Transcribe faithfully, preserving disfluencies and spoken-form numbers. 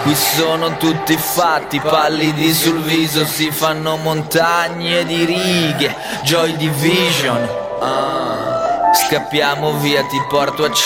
Qui sono tutti fatti, pallidi sul viso, si fanno montagne di righe. Joy Division, ah. Scappiamo via, ti porto a